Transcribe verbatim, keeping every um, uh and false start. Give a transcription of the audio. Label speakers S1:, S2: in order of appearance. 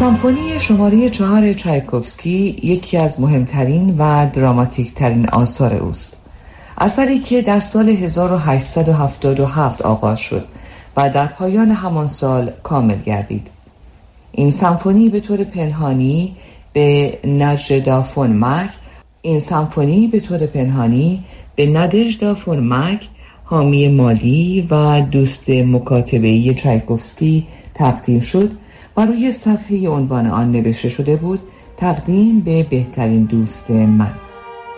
S1: سمفونی شماره چهار چایکوفسکی یکی از مهمترین و دراماتیک ترین آثار اوست. اثری که در سال هزار و هشتصد و هفتاد و هفت آغاز شد و در پایان همان سال کامل گردید. این سمفونی به طور پنهانی به نجدا فون مک این سمفونی به طور پنهانی به نادژدا فون مک حامی مالی و دوست مکاتبه‌ای چایکوفسکی تقدیم شد و روی صفحه عنوان آن نوشته شده بود: تقدیم به بهترین دوست من.